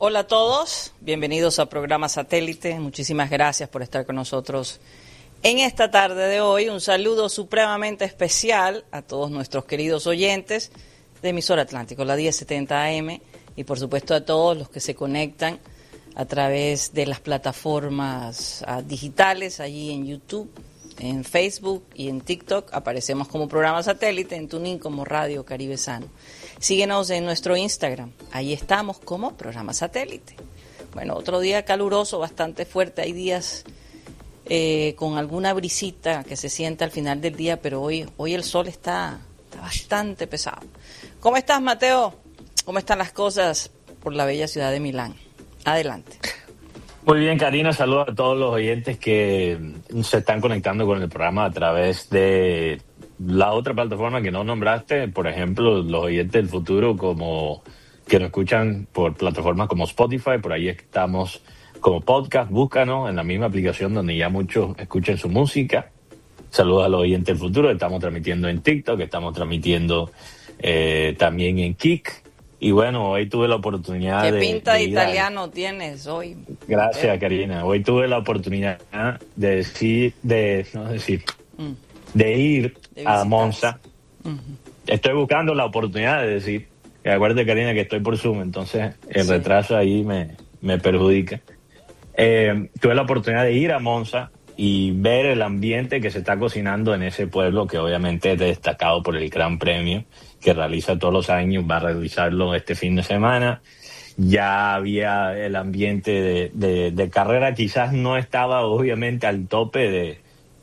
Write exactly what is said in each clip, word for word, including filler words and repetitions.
Hola a todos, bienvenidos a Programa Satélite. Muchísimas gracias por estar con nosotros en esta tarde de hoy. Un saludo supremamente especial a todos nuestros queridos oyentes de Emisora Atlántico, la diez setenta A M, y por supuesto a todos los que se conectan a través de las plataformas uh, digitales, allí en YouTube, en Facebook y en TikTok. Aparecemos como Programa Satélite, en TuneIn como Radio Caribe Sano. Síguenos en nuestro Instagram, ahí estamos como Programa Satélite. Bueno, otro día caluroso, bastante fuerte, hay días eh, con alguna brisita que se siente al final del día, pero hoy, hoy el sol está, está bastante pesado. ¿Cómo estás, Mateo? ¿Cómo están las cosas por la bella ciudad de Milán? Adelante. Muy bien, Karina, saludos a todos los oyentes que se están conectando con el programa a través de la otra plataforma que no nombraste, por ejemplo, los oyentes del futuro como que nos escuchan por plataformas como Spotify, por ahí estamos como podcast, búscanos en la misma aplicación donde ya muchos escuchan su música. Saludos a los oyentes del futuro, estamos transmitiendo en TikTok, estamos transmitiendo eh, también en Kik. Y bueno, hoy tuve la oportunidad ¿Qué de... ¿Qué pinta de italiano a... tienes hoy? Gracias, Mateo. Karina. Hoy tuve la oportunidad de decir, de, no decir, mm. de ir de a Monza. Uh-huh. Estoy buscando la oportunidad de decir, que acuérdate, Karina, que estoy por Zoom, entonces el sí. retraso ahí me, me perjudica. Eh, tuve la oportunidad de ir a Monza y ver el ambiente que se está cocinando en ese pueblo, que obviamente es destacado por el Gran Premio que realiza todos los años, va a realizarlo este fin de semana. Ya había el ambiente de, de, de carrera, quizás no estaba obviamente al tope de,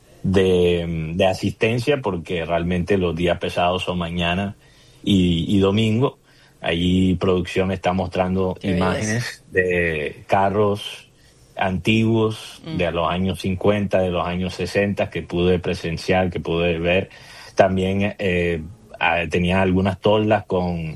de, de asistencia, porque realmente los días pesados son mañana y, y domingo. Ahí producción está mostrando Qué imágenes belleza. de carros antiguos mm. de los años cincuenta, de los años sesenta, que pude presenciar, que pude ver. También eh, tenía algunas toldas con,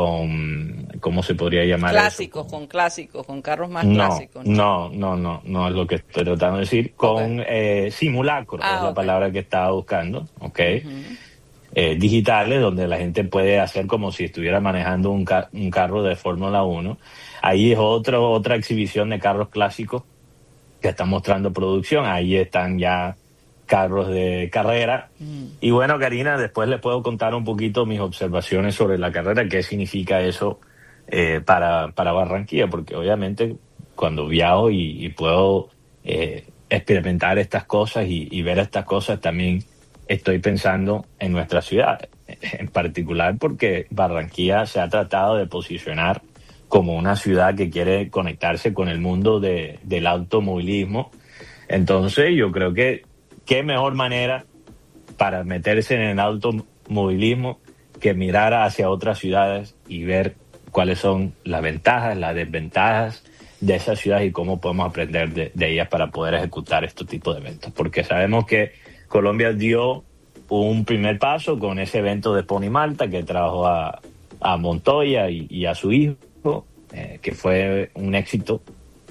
con, ¿cómo se podría llamar clásicos, eso? Con clásicos, con carros más no, clásicos. No, no, no, no, no es lo que estoy tratando de decir. Con okay. eh, simulacros, ah, es la okay. palabra que estaba buscando, ¿ok? Uh-huh. Eh, digitales, donde la gente puede hacer como si estuviera manejando un, ca- un carro de Fórmula uno. Ahí es otro, otra exhibición de carros clásicos que está mostrando producción. Ahí están ya carros de carrera. Mm. Y bueno, Karina, después les puedo contar un poquito mis observaciones sobre la carrera, qué significa eso eh, para, para Barranquilla, porque obviamente cuando viajo y, y puedo eh, experimentar estas cosas y, y ver estas cosas, también estoy pensando en nuestra ciudad, en particular porque Barranquilla se ha tratado de posicionar como una ciudad que quiere conectarse con el mundo de, del automovilismo. Entonces yo creo que qué mejor manera para meterse en el automovilismo que mirar hacia otras ciudades y ver cuáles son las ventajas, las desventajas de esas ciudades y cómo podemos aprender de, de ellas para poder ejecutar este tipo de eventos. Porque sabemos que Colombia dio un primer paso con ese evento de Pony Malta que trajo a, a Montoya y, y a su hijo, eh, que fue un éxito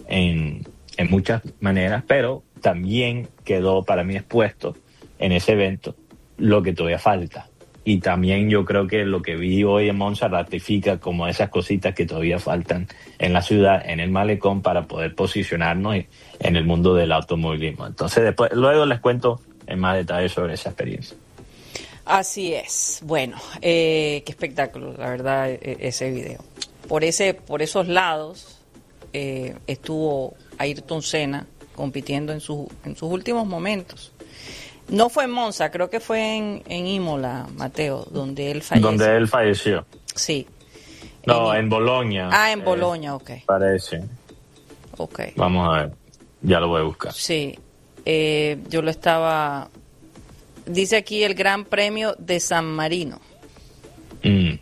en, en muchas maneras, pero también quedó para mí expuesto en ese evento lo que todavía falta. Y también yo creo que lo que vi hoy en Monza ratifica como esas cositas que todavía faltan en la ciudad, en el malecón, para poder posicionarnos en el mundo del automovilismo. Entonces, después, luego les cuento en más detalle sobre esa experiencia. Así es. Bueno, eh, qué espectáculo, la verdad, ese video. Por ese, por esos lados eh, estuvo Ayrton Senna compitiendo en, su, en sus últimos momentos. No fue en Monza, creo que fue en, en Imola, Mateo, donde él falleció. Donde él falleció. Sí. No, en, en Boloña. Ah, en eh, Boloña, ok. Parece. Ok. Vamos a ver, ya lo voy a buscar. Sí, eh, yo lo estaba... Dice aquí el Gran Premio de San Marino. Mm.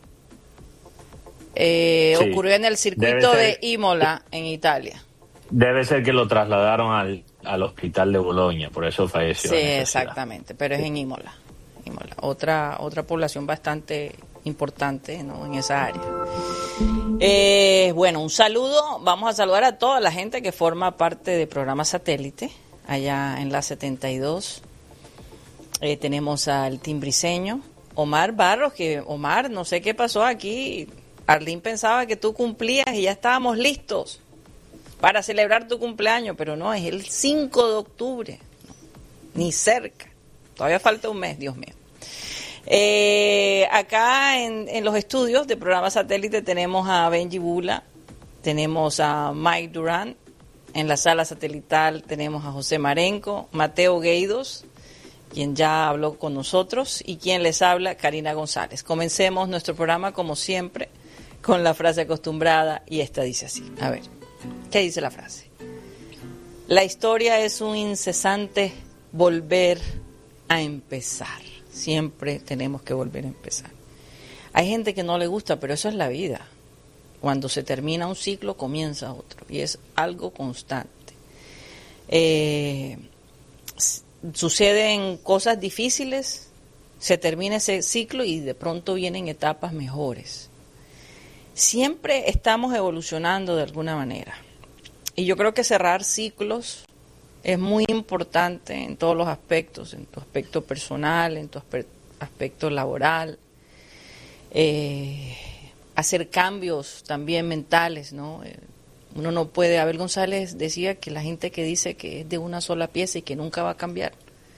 Eh, sí. Ocurrió en el circuito de Imola, en Italia. Debe ser que lo trasladaron al, al hospital de Boloña, por eso falleció. Sí, en esa exactamente, ciudad. pero es en Imola. Imola. Otra, otra población bastante importante, ¿no?, en esa área. Eh, bueno, un saludo. Vamos a saludar a toda la gente que forma parte del programa Satélite, allá en la setenta y dos. Eh, tenemos al Team Briseño, Omar Barros, que Omar, no sé qué pasó aquí, Arlene pensaba que tú cumplías y ya estábamos listos para celebrar tu cumpleaños, pero no, es el cinco de octubre, ni cerca. Todavía falta un mes, Dios mío. Eh, acá en, en los estudios de Programa Satélite tenemos a Benji Bula, tenemos a Mike Durán, en la sala satelital tenemos a José Marenco, Mateo Gueidos, quien ya habló con nosotros, y quien les habla, Karina González. Comencemos nuestro programa, como siempre, con la frase acostumbrada, y esta dice así. A ver, ¿qué dice la frase? La historia es un incesante volver a empezar. Siempre tenemos que volver a empezar. Hay gente que no le gusta, pero eso es la vida. Cuando se termina un ciclo, comienza otro, y es algo constante. Eh, suceden cosas difíciles, se termina ese ciclo y de pronto vienen etapas mejores. Siempre estamos evolucionando de alguna manera. Y yo creo que cerrar ciclos es muy importante en todos los aspectos, en tu aspecto personal, en tu aspecto laboral, eh, hacer cambios también mentales, ¿no? Eh, uno no puede, Abel González decía que la gente que dice que es de una sola pieza y que nunca va a cambiar,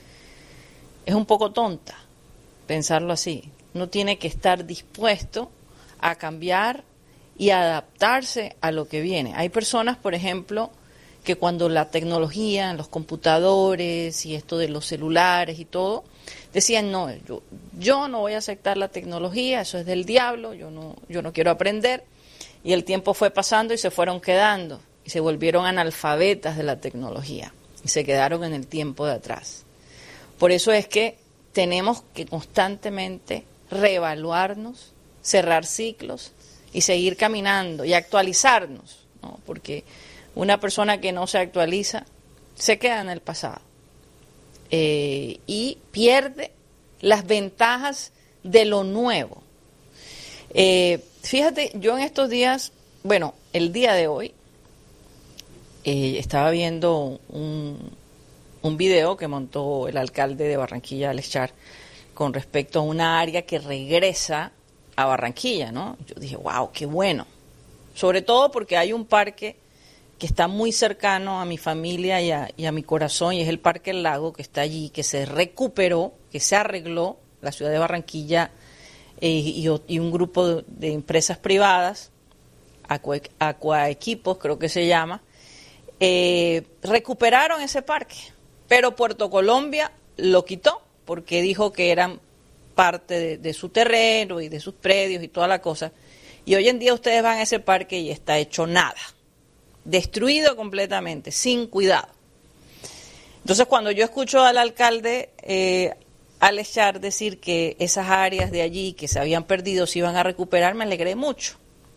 es un poco tonta pensarlo así. Uno tiene que estar dispuesto a cambiar y a adaptarse a lo que viene. Hay personas, por ejemplo, que cuando la tecnología, los computadores y esto de los celulares y todo, decían, no, yo, yo no voy a aceptar la tecnología, eso es del diablo, yo no, yo no quiero aprender. Y el tiempo fue pasando y se fueron quedando y se volvieron analfabetas de la tecnología y se quedaron en el tiempo de atrás. Por eso es que tenemos que constantemente reevaluarnos, cerrar ciclos y seguir caminando y actualizarnos, ¿no? Porque una persona que no se actualiza se queda en el pasado eh, y pierde las ventajas de lo nuevo. Eh, fíjate, yo en estos días, bueno, el día de hoy, eh, estaba viendo un, un video que montó el alcalde de Barranquilla, Alex Char, con respecto a una área que regresa a Barranquilla, ¿no? Yo dije, wow, qué bueno. Sobre todo porque hay un parque que está muy cercano a mi familia y a, y a mi corazón, y es el Parque El Lago, que está allí, que se recuperó, que se arregló, la ciudad de Barranquilla eh, y, y un grupo de, de empresas privadas, Aqua, Aqua Equipos creo que se llama, eh, recuperaron ese parque, pero Puerto Colombia lo quitó, porque dijo que eran parte de, de su terreno y de sus predios y toda la cosa, y hoy en día ustedes van a ese parque y está hecho nada. Destruido completamente, sin cuidado. Entonces, cuando yo escucho al alcalde eh, Alex Char decir que esas áreas de allí que se habían perdido se iban a recuperar, me alegré mucho.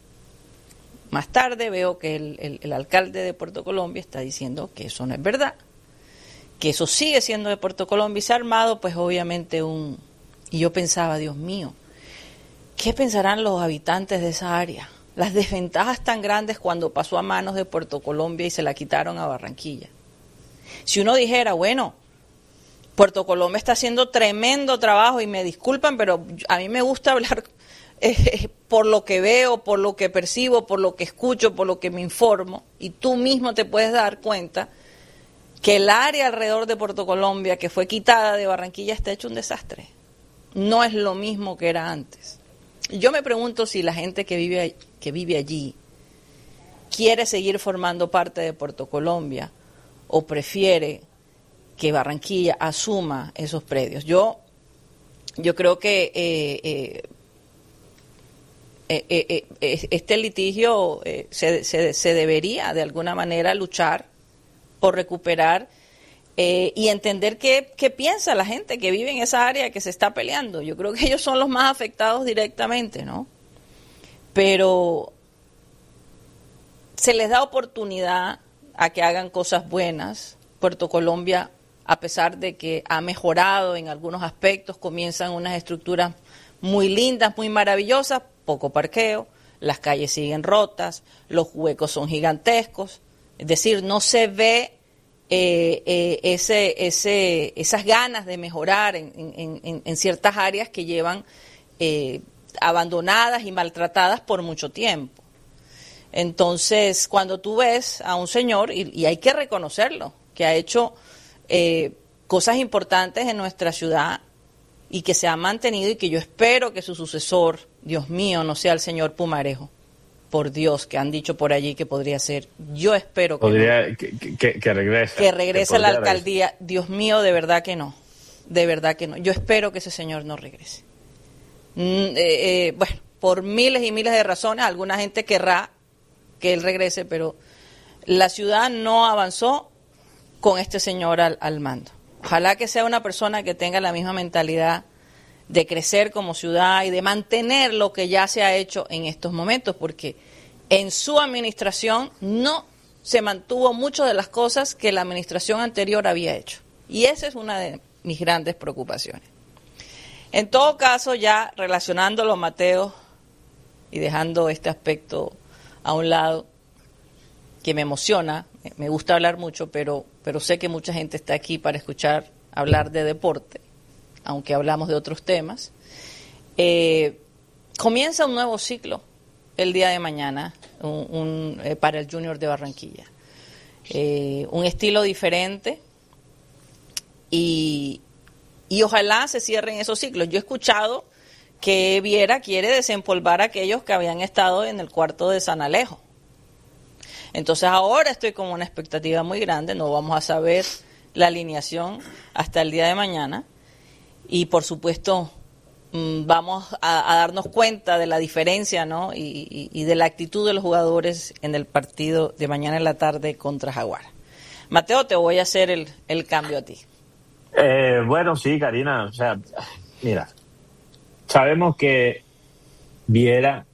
Más tarde veo que el, el, el alcalde de Puerto Colombia está diciendo que eso no es verdad, que eso sigue siendo de Puerto Colombia y se ha armado, pues obviamente un... Y yo pensaba, Dios mío, ¿qué pensarán los habitantes de esa área? Las desventajas tan grandes cuando pasó a manos de Puerto Colombia y se la quitaron a Barranquilla. Si uno dijera, bueno, Puerto Colombia está haciendo tremendo trabajo, y me disculpan, pero a mí me gusta hablar eh, por lo que veo, por lo que percibo, por lo que escucho, por lo que me informo, y tú mismo te puedes dar cuenta que el área alrededor de Puerto Colombia que fue quitada de Barranquilla está hecho un desastre. No es lo mismo que era antes. Yo me pregunto si la gente que vive, que vive allí quiere seguir formando parte de Puerto Colombia o prefiere que Barranquilla asuma esos predios. Yo, yo creo que eh, eh, eh, eh, eh, este litigio eh, se, se, se debería de alguna manera luchar por recuperar Eh, y entender qué, qué piensa la gente que vive en esa área que se está peleando. Yo creo que ellos son los más afectados directamente, ¿no? Pero se les da oportunidad a que hagan cosas buenas. Puerto Colombia, a pesar de que ha mejorado en algunos aspectos, comienzan unas estructuras muy lindas, muy maravillosas, poco parqueo, las calles siguen rotas, los huecos son gigantescos, es decir, no se ve Eh, eh, ese, ese, esas ganas de mejorar en, en, en, en ciertas áreas que llevan eh, abandonadas y maltratadas por mucho tiempo. Entonces, cuando tú ves a un señor, y, y hay que reconocerlo, que ha hecho eh, cosas importantes en nuestra ciudad y que se ha mantenido, y que yo espero que su sucesor, Dios mío, no sea el señor Pumarejo, por Dios, que han dicho por allí que podría ser. Yo espero que podría, no. que, que, que regrese. Que regrese a la alcaldía. Regresar. Dios mío, de verdad que no. De verdad que no. Yo espero que ese señor no regrese. Mm, eh, eh, bueno, por miles y miles de razones, alguna gente querrá que él regrese, pero la ciudad no avanzó con este señor al, al mando. Ojalá que sea una persona que tenga la misma mentalidad de crecer como ciudad y de mantener lo que ya se ha hecho en estos momentos, porque en su administración no se mantuvo muchas de las cosas que la administración anterior había hecho. Y esa es una de mis grandes preocupaciones. En todo caso, ya relacionándolo, Mateo, y dejando este aspecto a un lado, que me emociona, me gusta hablar mucho, pero, pero sé que mucha gente está aquí para escuchar hablar de deporte, aunque hablamos de otros temas. Eh, comienza un nuevo ciclo el día de mañana un, un, eh, para el Junior de Barranquilla. Eh, un estilo diferente y, y ojalá se cierren esos ciclos. Yo he escuchado que Viera quiere desempolvar a aquellos que habían estado en el cuarto de San Alejo. Entonces ahora estoy con una expectativa muy grande, no vamos a saber la alineación hasta el día de mañana y por supuesto mmm, vamos a, a darnos cuenta de la diferencia, ¿no? y, y, y de la actitud de los jugadores en el partido de mañana en la tarde contra Jaguar. Mateo, te voy a hacer el, el cambio a ti. Eh, bueno, sí, Karina, o sea, mira, sabemos que Viera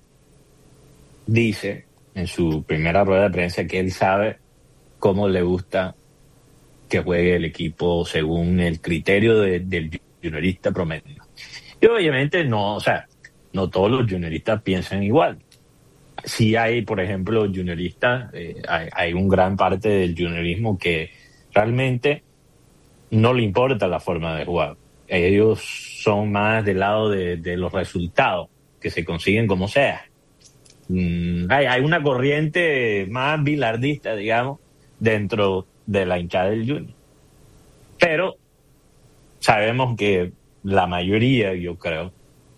dice en su primera rueda de prensa que él sabe cómo le gusta que juegue el equipo según el criterio de, del juniorista promedio. Y obviamente no, o sea, no todos los junioristas piensan igual. Sí hay, por ejemplo, junioristas, eh, hay, hay un gran parte del juniorismo que realmente no le importa la forma de jugar. Ellos son más del lado de, de los resultados que se consiguen como sea. Hay, hay una corriente más bilardista, digamos, dentro de la hinchada del Junior. Pero sabemos que la mayoría, yo creo,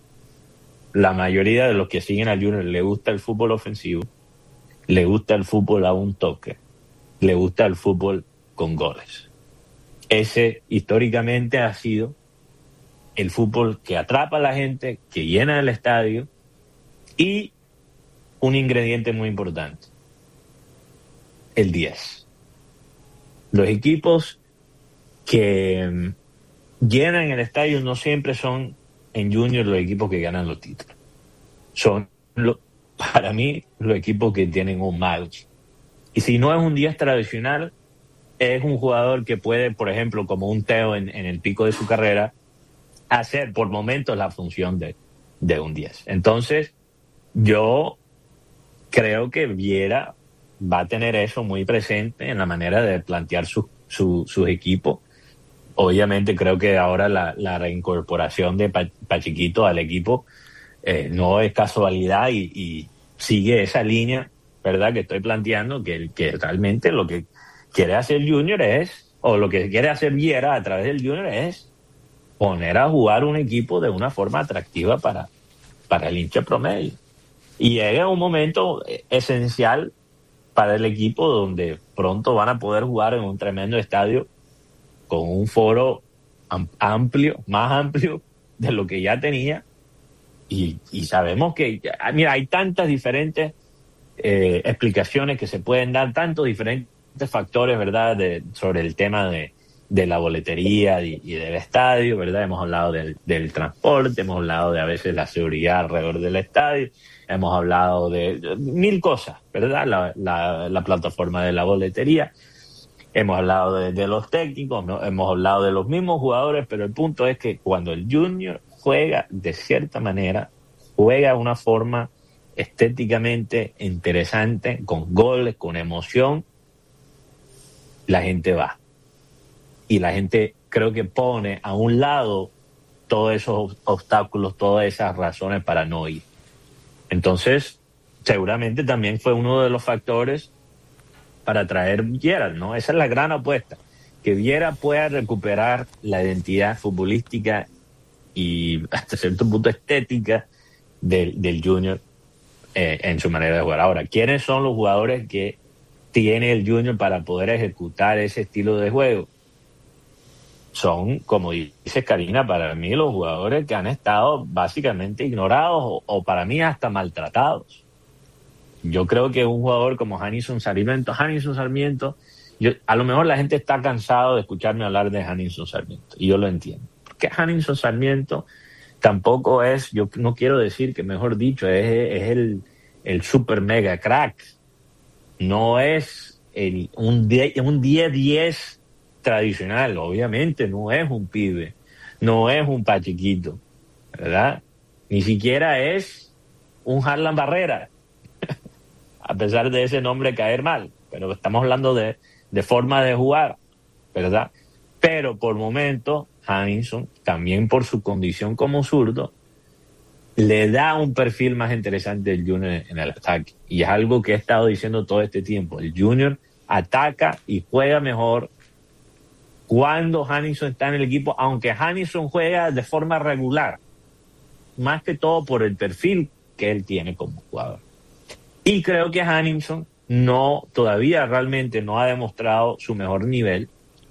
la mayoría de los que siguen al Junior le gusta el fútbol ofensivo, le gusta el fútbol a un toque, le gusta el fútbol con goles. Ese históricamente ha sido el fútbol que atrapa a la gente, que llena el estadio y un ingrediente muy importante, el diez. Los equipos que llenan el estadio no siempre son en Junior los equipos que ganan los títulos. Son, lo, para mí, los equipos que tienen un match. Y si no es un diez tradicional, es un jugador que puede, por ejemplo, como un Teo en, en el pico de su carrera, hacer por momentos la función de, de un diez. Entonces, yo creo que Viera va a tener eso muy presente en la manera de plantear su, su, sus equipos. Obviamente creo que ahora la, la reincorporación de Pachiquito al equipo eh, no es casualidad y, y sigue esa línea, ¿verdad?, que estoy planteando, que, que realmente lo que quiere hacer Junior es, o lo que quiere hacer Viera a través del Junior es poner a jugar un equipo de una forma atractiva para, para el hincha promedio. Y llega un momento esencial para el equipo donde pronto van a poder jugar en un tremendo estadio con un foro amplio, más amplio de lo que ya tenía. Y, y sabemos que, mira, hay tantas diferentes eh, explicaciones que se pueden dar, tantos diferentes factores, ¿verdad?, de, sobre el tema de, de la boletería y, y del estadio, ¿verdad? Hemos hablado del, del transporte, hemos hablado de a veces la seguridad alrededor del estadio, hemos hablado de, de mil cosas, ¿verdad? La, la, la plataforma de la boletería, hemos hablado de, de los técnicos, ¿no? Hemos hablado de los mismos jugadores, pero el punto es que cuando el Junior juega de cierta manera, juega de una forma estéticamente interesante, con goles, con emoción, la gente va. Y la gente creo que pone a un lado todos esos obstáculos, todas esas razones para no ir. Entonces, seguramente también fue uno de los factores para traer Viera, ¿no? Esa es la gran apuesta, que Viera pueda recuperar la identidad futbolística y hasta cierto punto estética del, del Junior eh, en su manera de jugar. Ahora, ¿quiénes son los jugadores que tiene el Junior para poder ejecutar ese estilo de juego? Son, como dice Karina, para mí los jugadores que han estado básicamente ignorados o, o para mí hasta maltratados. Yo creo que un jugador como Janilson Sarmiento, Janilson Sarmiento, yo, a lo mejor la gente está cansado de escucharme hablar de Janilson Sarmiento, y yo lo entiendo. Porque Janilson Sarmiento tampoco es, yo no quiero decir que, mejor dicho, es, es el, el super mega crack. No es el, un diez diez tradicional, obviamente, no es un pibe, no es un pachiquito, ¿verdad? Ni siquiera es un Harlan Barrera, a pesar de ese nombre caer mal, pero estamos hablando de, de forma de jugar, ¿verdad? Pero por momento, Janilson, también por su condición como zurdo, le da un perfil más interesante al Junior en el ataque. Y es algo que he estado diciendo todo este tiempo. El Junior ataca y juega mejor cuando Janilson está en el equipo, aunque Janilson juega de forma regular, más que todo por el perfil que él tiene como jugador. Y creo que Janilson no, todavía realmente no ha demostrado su mejor nivel,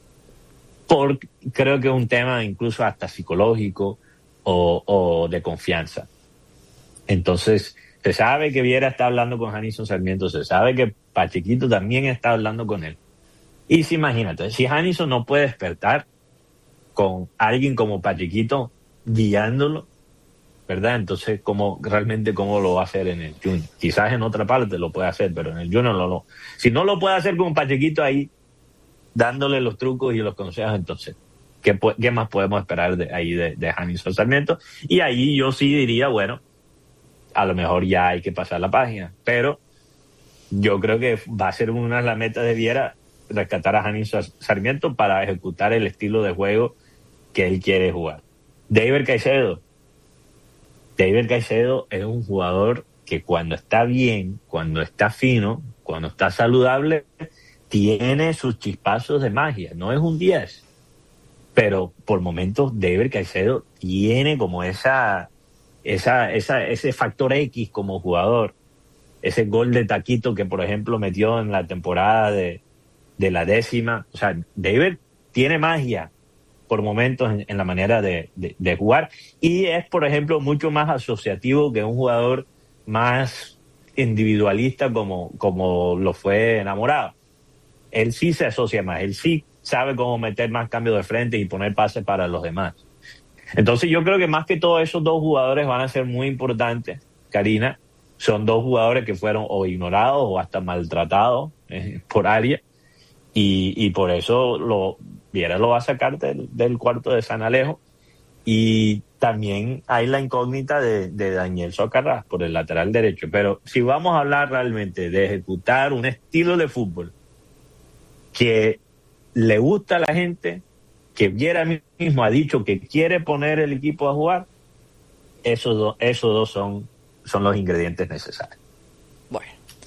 porque creo que es un tema incluso hasta psicológico o, o de confianza. Entonces, se sabe que Viera está hablando con Janilson Sarmiento, se sabe que Pachequito también está hablando con él. Y si imagínate, si Janilson no puede despertar con alguien como Pachequito guiándolo, ¿verdad? Entonces, ¿cómo, realmente cómo lo va a hacer en el Junior? Quizás en otra parte lo puede hacer, pero en el Junior no lo. Si no lo puede hacer con Pachequito ahí, dándole los trucos y los consejos, entonces, ¿qué, qué más podemos esperar de ahí de, de Janilson Sarmiento? Y ahí yo sí diría, bueno, a lo mejor ya hay que pasar la página, pero yo creo que va a ser una de las metas de Viera rescatar a Janilson Sarmiento para ejecutar el estilo de juego que él quiere jugar. David Caicedo. David Caicedo es un jugador que cuando está bien, cuando está fino, cuando está saludable, tiene sus chispazos de magia. No es un diez, pero por momentos David Caicedo tiene como esa, esa, esa, ese factor X como jugador. Ese gol de taquito que, por ejemplo, metió en la temporada de de la décima. O sea, David tiene magia por momentos en, en la manera de, de, de jugar, y es, por ejemplo, mucho más asociativo que un jugador más individualista como, como lo fue Enamorado. Él sí se asocia más, él sí sabe cómo meter más cambios de frente y poner pases para los demás. Entonces yo creo que más que todo esos dos jugadores van a ser muy importantes, Karina. Son dos jugadores que fueron o ignorados o hasta maltratados eh, por área. Y, y por eso lo Viera lo va a sacar del, del cuarto de San Alejo. Y también hay la incógnita de, de Daniel Socarrás por el lateral derecho. Pero si vamos a hablar realmente de ejecutar un estilo de fútbol que le gusta a la gente, que Viera mismo ha dicho que quiere poner el equipo a jugar, esos dos, esos dos son, son los ingredientes necesarios. Bueno.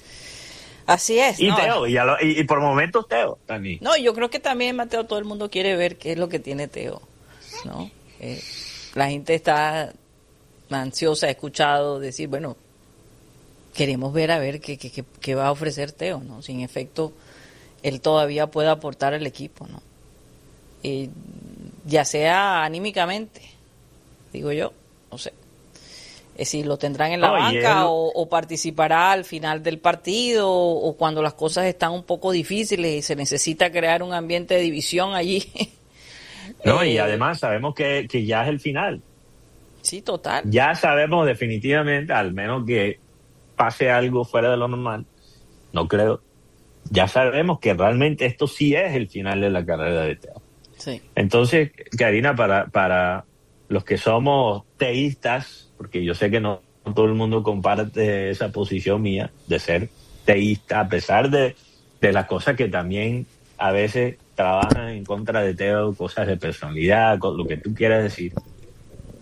Así es. Y ¿no? Teo, y, lo, y, y por momentos Teo también. No, yo creo que también, Mateo, todo el mundo quiere ver qué es lo que tiene Teo, ¿no? Eh, la gente está ansiosa, ha escuchado decir, bueno, queremos ver a ver qué, qué, qué, qué va a ofrecer Teo, ¿no? Si en efecto él todavía puede aportar al equipo, ¿no? Eh, ya sea anímicamente, digo yo, no sé. Eh, si lo tendrán en la oh, banca él... o, o participará al final del partido o, o cuando las cosas están un poco difíciles y se necesita crear un ambiente de división allí. No, eh, y además sabemos que, que ya es el final. Sí, total. Ya sabemos definitivamente, al menos que pase algo fuera de lo normal, no creo, ya sabemos que realmente esto sí es el final de la carrera de Teo. Sí. Entonces, Karina, para, para los que somos teístas, porque yo sé que no todo el mundo comparte esa posición mía de ser teísta, a pesar de, de las cosas que también a veces trabajan en contra de Teo, cosas de personalidad, lo que tú quieras decir.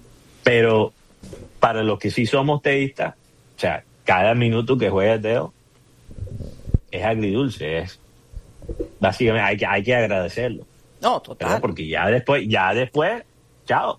Pero para los que sí somos teístas, o sea, cada minuto que juega Teo es agridulce, es básicamente hay que hay que agradecerlo. No, total. ¿Verdad? Porque ya después, ya después, chao.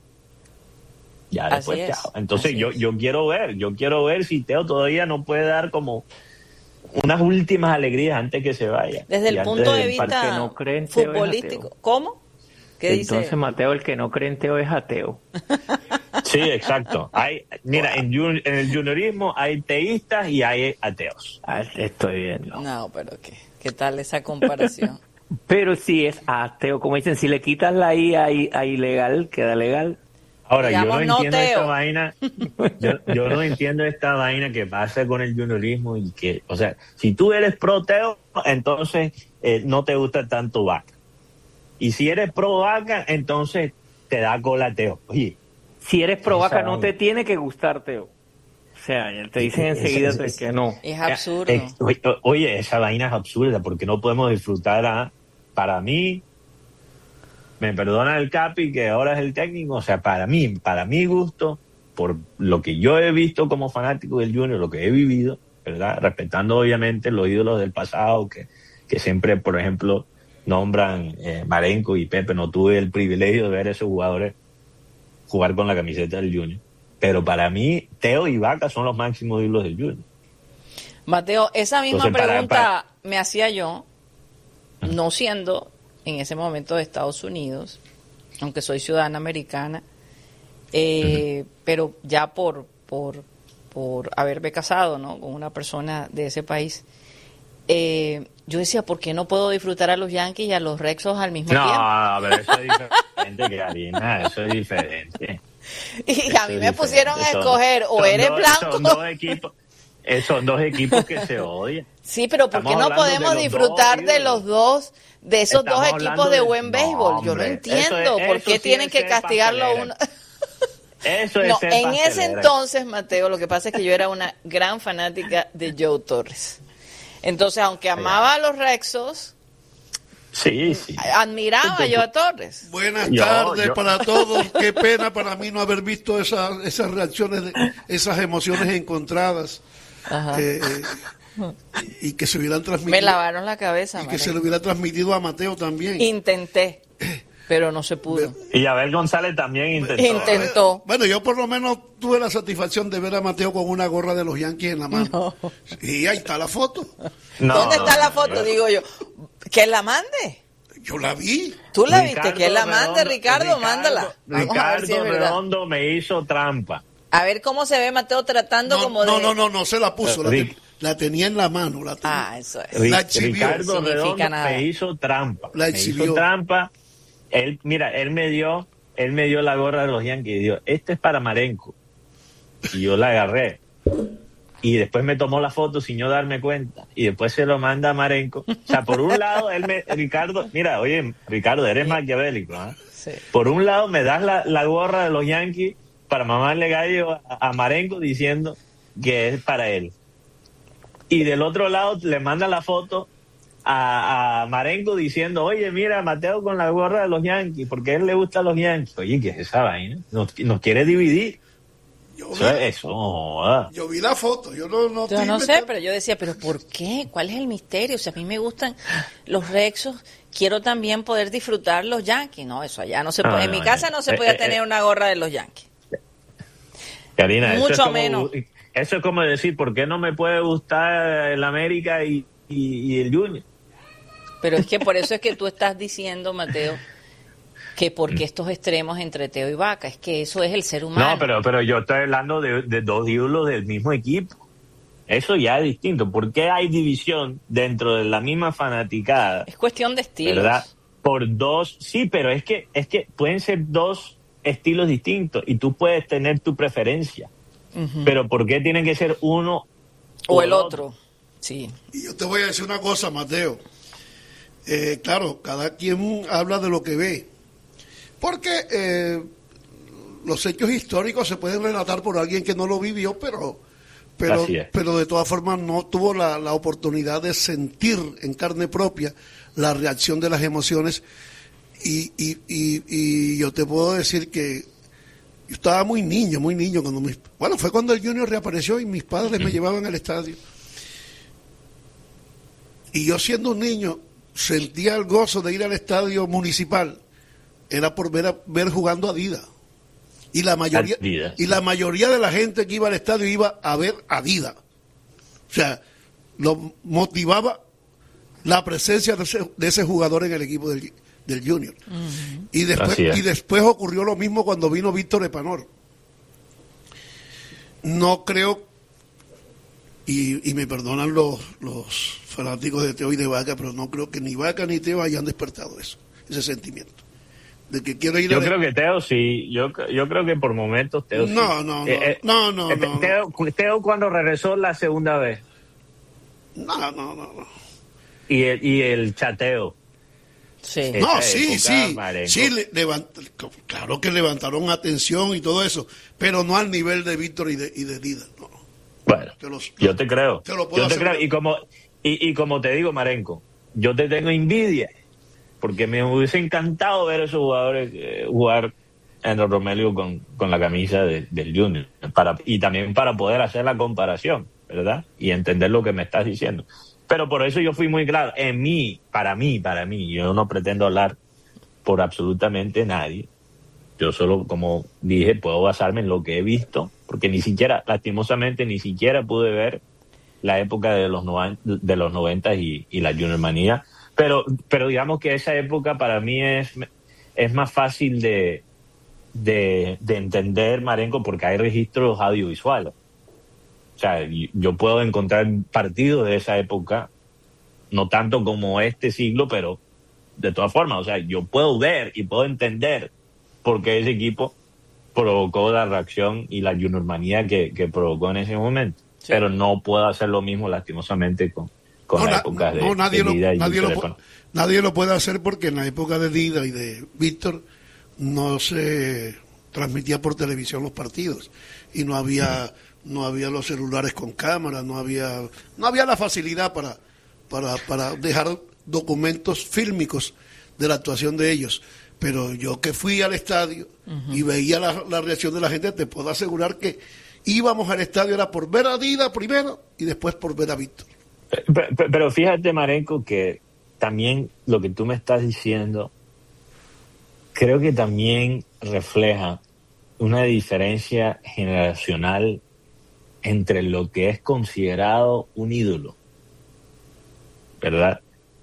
Ya Así después, es, chao. Entonces así yo, es. yo quiero ver, yo quiero ver si Teo todavía no puede dar como unas últimas alegrías antes que se vaya. Desde el Y punto antes de del parque. vista que no cree en Teo es futbolístico. ateo. ¿Cómo? ¿Qué Entonces, dice? Mateo, el que no cree en Teo es ateo. Sí, exacto. Hay, mira, en, jun- en el juniorismo hay teístas y hay ateos. Ah, estoy viendo. No, pero ¿qué? ¿Qué tal esa comparación? Pero si es ateo, como dicen, si le quitas la I a, I- a ilegal, queda legal. Ahora, Digamos, yo no no entiendo Teo. esta vaina, yo, yo no entiendo esta vaina que pasa con el juniorismo y que, o sea, si tú eres pro Teo, entonces eh, no te gusta tanto Vaca. Y si eres pro Vaca, entonces te da cola Teo. Oye, Si eres pro Esa vaca, no vaina. te tiene que gustar Teo. O sea, te dicen Es- enseguida es- es- que no. Es absurdo. Eh, eh, oye, oye, esa vaina es absurda porque no podemos disfrutar a, para mí, me perdona el Capi que ahora es el técnico, o sea, para mí, para mi gusto, por lo que yo he visto como fanático del Junior, lo que he vivido, ¿verdad? Respetando obviamente los ídolos del pasado que, que siempre, por ejemplo, nombran eh, Marenco y Pepe, no tuve el privilegio de ver a esos jugadores jugar con la camiseta del Junior, pero para mí Teo y Vaca son los máximos ídolos del Junior. Mateo, esa misma Entonces, para- pregunta para- me hacía yo, no siendo en ese momento de Estados Unidos, aunque soy ciudadana americana, eh, pero ya por, por, por haberme casado, ¿no?, con una persona de ese país, eh, yo decía, ¿por qué no puedo disfrutar a los Yankees y a los Red Sox al mismo No, tiempo? a ver, eso es diferente, Karina, eso es diferente. Y Eso a mí es me pusieron a diferente. Son- escoger, o son eres dos- blanco. Son dos equipos, eh, son dos equipos que se odian. Sí, pero ¿por qué Estamos no hablando podemos de los disfrutar dos de ídolos. los dos, de esos Estamos dos hablando equipos de de- buen no, béisbol? Yo no hombre, entiendo eso es- por eso qué sí tienen es que ser castigarlo a pastelera. uno. Eso es No, ser en ese pastelera. entonces, Mateo, lo que pasa es que yo era una gran fanática de Joe Torres. Entonces, aunque amaba a los Rexos, Sí, sí. admiraba yo a Torres. Buenas Yo- tardes yo- para todos. Qué pena para mí no haber visto esa- esas reacciones, de- esas emociones encontradas Ajá. eh, eh, y que se hubieran Me transmitido lavaron la cabeza, y que se María. le hubiera transmitido a Mateo también. Intenté, pero no se pudo. Y Abel González también intentó. Intentó. Bueno, yo por lo menos tuve la satisfacción de ver a Mateo con una gorra de los Yankees en la mano. Y ahí está la foto. No, ¿Dónde está no, la no, foto? yo- Digo yo. Que la mande. Yo la vi. Tú la Ricardo viste, que la mande, Redondo- Ricardo, mándala. Vamos a ver si es Ricardo verdad. Redondo me hizo trampa. A ver cómo se ve Mateo tratando No, como de... no, no, no, no se la puso. La, Rick. te- la tenía en la mano. La tenía. Ah, eso es. Ri- La exhibió. Ricardo Significa Redondo nada. me hizo trampa. La me exhibió. hizo trampa. Él, mira, él me dio, él me dio la gorra de los Yankees y dijo, este es para Marenco. Y yo la agarré. Y después me tomó la foto sin yo darme cuenta. Y después se lo manda a Marenco. O sea, por un lado, él me, Ricardo, mira, oye, Ricardo, eres maquiavélico, ¿ah? Sí. Por un lado me das la, la gorra de los Yankees para mamarle gallo a, a Marenco diciendo que es para él. Y del otro lado le manda la foto a, a Marenco diciendo, oye, mira, Mateo con la gorra de los Yankees, porque a él le gustan los Yankees. Oye, ¿qué es esa vaina? Nos, nos quiere dividir. Yo vi, Eso, eso no joda. yo vi la foto. Yo no, no, Yo estoy no sé, inventando. pero yo decía, ¿pero por qué? ¿Cuál es el misterio? O sea, a mí me gustan los Rexos, quiero también poder disfrutar los Yankees. No, eso allá no se Ah, puede. En no, mi casa no. no se Eh, podía eh, tener eh. una gorra de los Yankees. Karina, eso Mucho es como, menos. Eso es como decir, ¿por qué no me puede gustar el América y, y, y el Junior? Pero es que por eso es que tú estás diciendo, Mateo, que porque estos extremos entre Teo y Vaca, es que eso es el ser humano. No, pero, pero yo estoy hablando de, de dos ídolos del mismo equipo. Eso ya es distinto. ¿Por qué hay división dentro de la misma fanaticada? Es cuestión de estilos. ¿Verdad? Por dos, sí, pero es que, es que pueden ser dos estilos distintos y tú puedes tener tu preferencia. Ujú. Pero ¿por qué tiene que ser uno O el otro. Sí. Y yo te voy a decir una cosa, Mateo. Eh, claro, cada quien habla de lo que ve. Porque eh, los hechos históricos se pueden relatar por alguien que no lo vivió, pero pero, Así es. pero de todas formas no tuvo la, la oportunidad de sentir en carne propia la reacción de las emociones. Y, y, y, y yo te puedo decir que Yo estaba muy niño, muy niño. cuando mis, Bueno, fue cuando el Junior reapareció y mis padres me llevaban al estadio. Y yo siendo un niño sentía el gozo de ir al estadio municipal. Era por ver, a, ver jugando a Adidas. Y la mayoría Adidas. Y la mayoría de la gente que iba al estadio iba a ver a Adidas. O sea, lo motivaba la presencia de ese, de ese jugador en el equipo del, del Junior. Uh-huh. Y después y después ocurrió lo mismo cuando vino Víctor Epanor. No creo, y, y me perdonan los, los fanáticos de Teo y de Vaca, pero no creo que ni Vaca ni Teo hayan despertado eso, ese sentimiento. De que quiero ir yo a creo que Teo sí, yo yo creo que por momentos Teo no, sí. No, no, eh, no, no, eh, no, Teo, Teo cuando regresó la segunda vez. No, no, no, no. Y el, y el chateo. Sí. No, sí, sí, sí, le, levant, claro que levantaron atención y todo eso, pero no al nivel de Víctor y de, y de Dida. No. Bueno, te los, yo te creo. Te lo puedo yo te creo. Y como, y, y como te digo, Marenco, yo te tengo envidia, porque me hubiese encantado ver a esos jugadores eh, jugar en el Romelio con, con la camisa de, del Junior, para, y también para poder hacer la comparación, ¿verdad? Y entender lo que me estás diciendo. Pero por eso yo fui muy claro. En mí, para mí, para mí, yo no pretendo hablar por absolutamente nadie. Yo solo, como dije, puedo basarme en lo que he visto, porque ni siquiera, lastimosamente, ni siquiera pude ver la época de los noventa, de los noventa y, y la Junior Manía. Pero, pero digamos que esa época para mí es, es más fácil de, de, de entender, Marenco, porque hay registros audiovisuales. O sea, yo puedo encontrar partidos de esa época, no tanto como este siglo, pero de todas formas, o sea, yo puedo ver y puedo entender por qué ese equipo provocó la reacción y la juniormanía que, que provocó en ese momento. Sí. Pero no puedo hacer lo mismo, lastimosamente, con, con no, la na, época de, no, nadie de Dida lo, y nadie Víctor. Lo, nadie lo puede hacer porque en la época de Dida y de Víctor no se transmitía por televisión los partidos y no había... Uh-huh. No había los celulares con cámara, no había no había la facilidad para, para, para dejar documentos fílmicos de la actuación de ellos. Pero yo que fui al estadio uh-huh. y veía la, la reacción de la gente, te puedo asegurar que íbamos al estadio era por ver a Dida primero y después por ver a Víctor. Pero, pero, pero fíjate, Marenco, que también lo que tú me estás diciendo creo que también refleja una diferencia generacional entre lo que es considerado un ídolo, ¿verdad?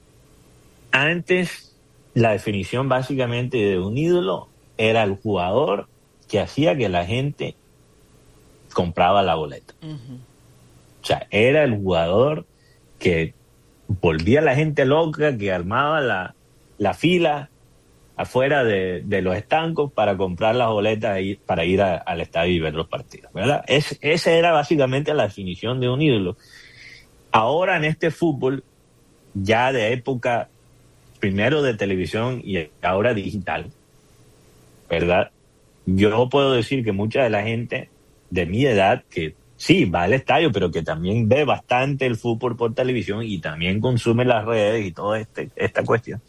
Antes, la definición básicamente de un ídolo era el jugador que hacía que la gente compraba la boleta. Uh-huh. O sea, era el jugador que volvía a la gente loca, que armaba la, la fila afuera de, de los estancos para comprar las boletas y para ir a, al estadio y ver los partidos, ¿verdad? Es, esa era básicamente la definición de un ídolo. Ahora en este fútbol, ya de época, primero de televisión y ahora digital, ¿verdad? Yo puedo decir que mucha de la gente de mi edad, que sí, va al estadio, pero que también ve bastante el fútbol por televisión y también consume las redes y toda este, esta cuestión,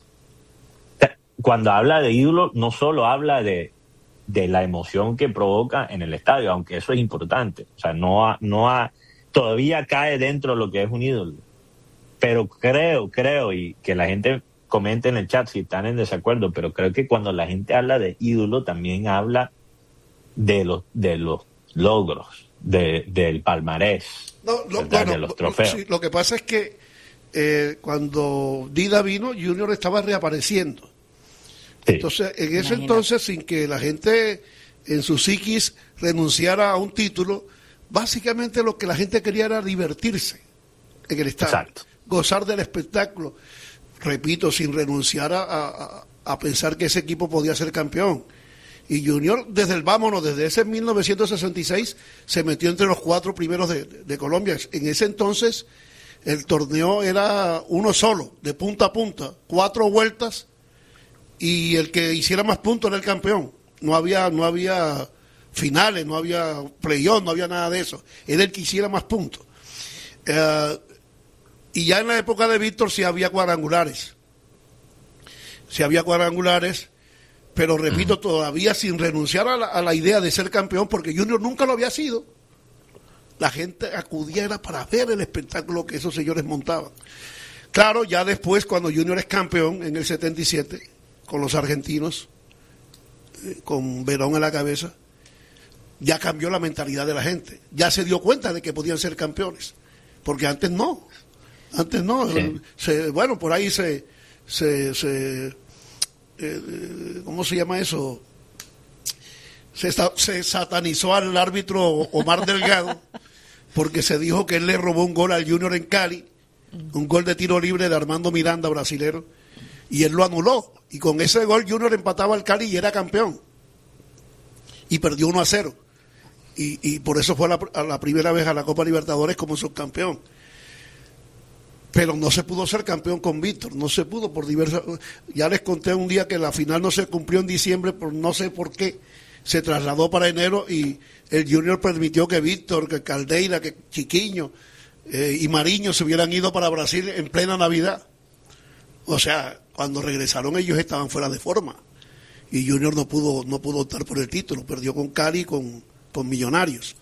cuando habla de ídolo, no solo habla de, de la emoción que provoca en el estadio, aunque eso es importante. O sea, no ha, no ha, todavía cae dentro de lo que es un ídolo. Pero creo, creo, y que la gente comente en el chat si están en desacuerdo, pero creo que cuando la gente habla de ídolo, también habla de los, de los logros, de, del palmarés, no, lo, bueno, de los trofeos. Sí, lo que pasa es que eh, cuando Dida vino, Junior estaba reapareciendo. Sí. Entonces, en ese Imagínate. entonces, sin que la gente en su psiquis renunciara a un título, básicamente lo que la gente quería era divertirse en el estadio, Exacto. gozar del espectáculo, repito, sin renunciar a, a, a pensar que ese equipo podía ser campeón. Y Junior, desde el vámonos, desde ese mil novecientos sesenta y seis, se metió entre los cuatro primeros de, de, de Colombia. En ese entonces, el torneo era uno solo, de punta a punta, cuatro vueltas, y el que hiciera más puntos era el campeón. No había no había finales, no había play-off, no había nada de eso. Era el que hiciera más puntos. Uh, y ya en la época de Víctor sí había cuadrangulares. Sí había cuadrangulares, pero repito, uh-huh. todavía sin renunciar a la, a la idea de ser campeón, porque Junior nunca lo había sido. La gente acudía era para ver el espectáculo que esos señores montaban. Claro, ya después, cuando Junior es campeón en el setenta y siete, con los argentinos, eh, con Verón en la cabeza, ya cambió la mentalidad de la gente. Ya se dio cuenta de que podían ser campeones, porque antes no. Antes no. Sí. Se, bueno, por ahí se... se, se eh, ¿cómo se llama eso? Se, se satanizó al árbitro Omar Delgado porque se dijo que él le robó un gol al Junior en Cali, un gol de tiro libre de Armando Miranda, brasilero, y él lo anuló, y con ese gol Junior empataba al Cali y era campeón, y perdió uno a cero, y, y por eso fue la, a la primera vez a la Copa Libertadores como subcampeón. Pero no se pudo ser campeón con Víctor, no se pudo por diversas... Ya les conté un día que la final no se cumplió en diciembre, por no sé por qué, se trasladó para enero y el Junior permitió que Víctor, que Caldeira, que Chiquiño eh, y Mariño se hubieran ido para Brasil en plena Navidad. O sea, cuando regresaron ellos estaban fuera de forma y Junior no pudo no pudo optar por el título, perdió con Cali y con, con Millonarios.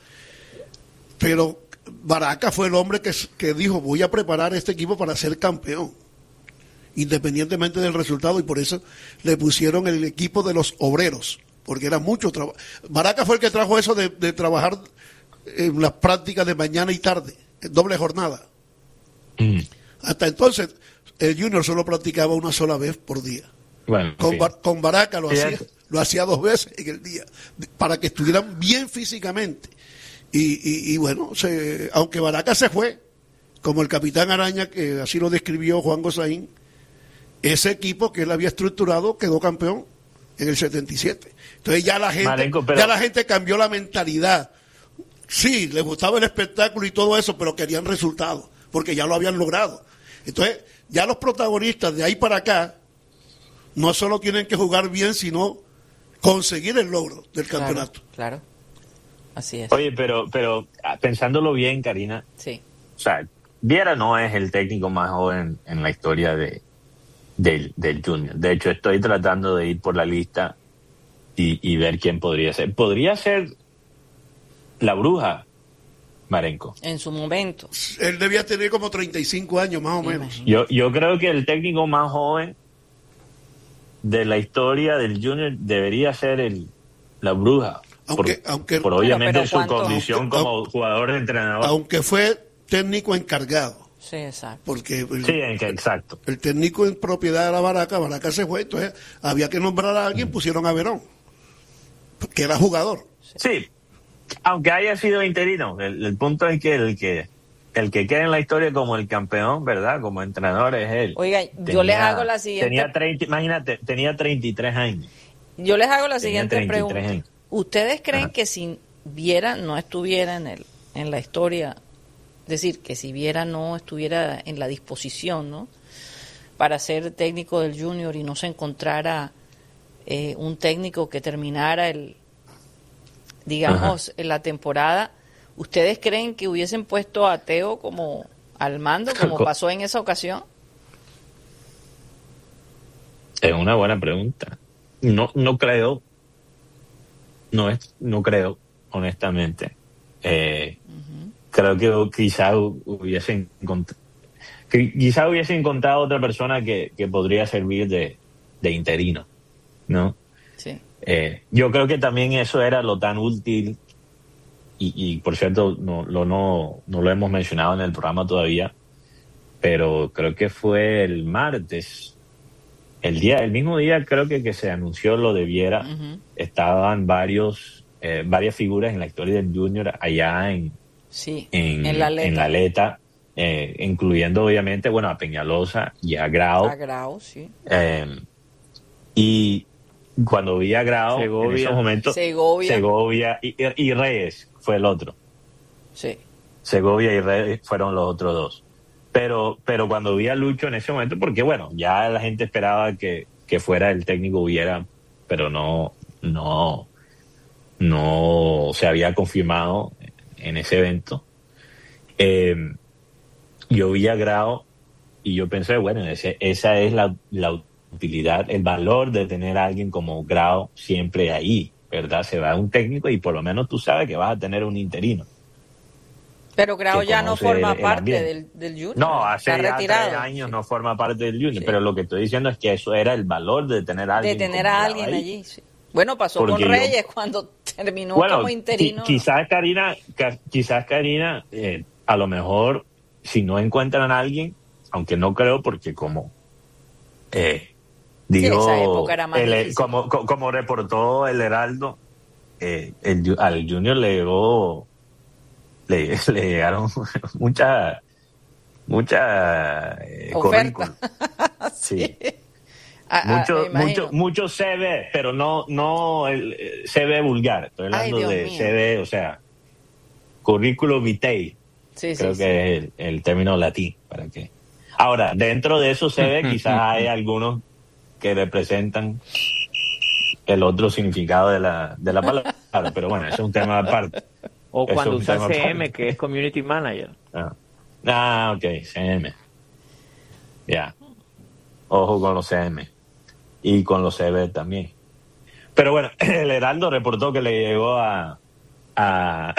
Pero Baraca fue el hombre que, que dijo, voy a preparar este equipo para ser campeón, independientemente del resultado, y por eso le pusieron el equipo de los obreros, porque era mucho trabajo. Baraca fue el que trajo eso de, de trabajar en las prácticas de mañana y tarde, en doble jornada. Mm. Hasta entonces, el Junior solo practicaba una sola vez por día. Bueno, con, sí. Bar, con Baraca lo, sí, hacía, lo hacía dos veces en el día, para que estuvieran bien físicamente. Y, y, y bueno, se, aunque Baraca se fue, como el Capitán Araña, que así lo describió Juan Gozaín, ese equipo que él había estructurado quedó campeón en el setenta y siete. Entonces ya la gente, Marenco, pero... ya la gente cambió la mentalidad. Sí, les gustaba el espectáculo y todo eso, pero querían resultados, porque ya lo habían logrado. Entonces, ya los protagonistas de ahí para acá no solo tienen que jugar bien, sino conseguir el logro del campeonato. Claro, claro. Así es. Oye, pero pero pensándolo bien, Karina, sí. O sea, Viera no es el técnico más joven en la historia de del, del Junior. De hecho, estoy tratando de ir por la lista y, y ver quién podría ser. Podría ser la Bruja, Marenco. En su momento. Él debía tener como treinta y cinco años, más o menos. Yo, yo creo que el técnico más joven de la historia del Junior debería ser el la Bruja. Aunque, por, aunque, por obviamente pero, pero su condición aunque, como jugador de entrenador. Aunque fue técnico encargado. Sí, exacto. Porque el, sí, exacto. El técnico en propiedad de la Baraca, Baraca se fue, entonces había que nombrar a alguien, mm. pusieron a Verón, que era jugador. Sí, aunque haya sido interino, el, el punto es que el que el que queda en la historia como el campeón, ¿verdad? Como entrenador es él. Oiga, tenía, yo les hago la siguiente... Tenía treinta, imagínate, tenía treinta y tres años. Yo les hago la siguiente pregunta. Años. ¿Ustedes creen Ajá. que si Viera no estuviera en el en la historia, es decir, que si Viera no estuviera en la disposición, ¿no?, para ser técnico del Junior y no se encontrara eh, un técnico que terminara el, digamos, en la temporada, ¿ustedes creen que hubiesen puesto a Teo como al mando, como pasó en esa ocasión? Es una buena pregunta. No, no creo. No es, no creo, honestamente. Eh, uh-huh. Creo que quizá hubiesen encontrado, que quizá hubiesen encontrado otra persona que, que podría servir de, de interino, ¿no? Sí. Eh, yo creo que también eso era lo tan útil y, y por cierto no lo no no lo hemos mencionado en el programa todavía, pero creo que fue el martes. El día, el mismo día creo que, que se anunció lo de Viera, uh-huh. estaban varios, eh, varias figuras en la historia del Junior allá en, sí, en, en La Aleta, en la Aleta eh, incluyendo obviamente, bueno, a Peñalosa y a Grau. A Grau, sí. Eh, y cuando vi a Grau, Segovia. En esos momentos, Segovia, Segovia y, y Reyes fue el otro. Sí. Segovia y Reyes fueron los otros dos. Pero pero cuando vi a Lucho en ese momento, porque bueno, ya la gente esperaba que, que fuera el técnico Viera, pero no, no, no se había confirmado en ese evento. Eh, yo vi a Grau y yo pensé, bueno, ese, esa es la, la utilidad, el valor de tener a alguien como Grau siempre ahí, ¿verdad? Se va un técnico y por lo menos tú sabes que vas a tener un interino. Pero Grau ya no forma parte del, del Junior. No, hace ya tres años sí. no forma parte del Junior, sí. Pero lo que estoy diciendo es que eso era el valor de tener a alguien. De tener a alguien ahí. allí, sí. Bueno, pasó Porque con Reyes yo, cuando terminó bueno, como interino. Quizás Karina, quizás Karina, eh, a lo mejor, si no encuentran a alguien, aunque no creo, porque como eh, digo, sí, esa época era más el, como, como reportó el Heraldo, eh, el, al Junior le llegó, le, le llegaron muchas, muchas eh, currículum. sí. sí. Mucho, mucho, mucho C V, pero no, no el C V vulgar. Estoy hablando Ay, de mío. C V, o sea, currículo vitae. Sí, creo sí, que sí. es el, el término latín para que. Ahora, dentro de esos C V quizás hay algunos que representan el otro significado de la, de la palabra, pero bueno, eso es un tema aparte. O eso cuando usa C M, aparte. Que es Community Manager. Ah, ah ok, C M. Ya. Yeah. Ojo con los C M. Y con los C V también. Pero bueno, el Heraldo reportó que le llegó a a,